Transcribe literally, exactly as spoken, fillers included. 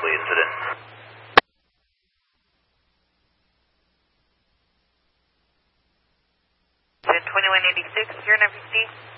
please, sit in. ten twenty-one eighty-six, your number C.